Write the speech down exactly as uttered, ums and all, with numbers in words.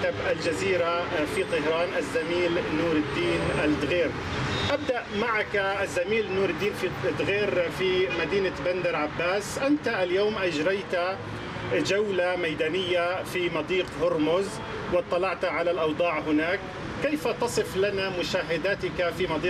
مكتب الجزيرة في طهران الزميل نور الدين الدغير. أبدأ معك الزميل نور الدين في الدغير في مدينة بندر عباس. أنت اليوم أجريت جولة ميدانية في مضيق هرمز واطلعت على الأوضاع هناك. كيف تصف لنا مشاهداتك في مضيق